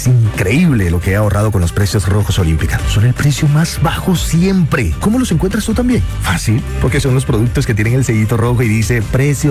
Es increíble lo que he ahorrado con los precios Rojos Olímpica. Son el precio más bajo siempre. ¿Cómo los encuentras tú también? Fácil, porque son los productos que tienen el sellito rojo y dice precio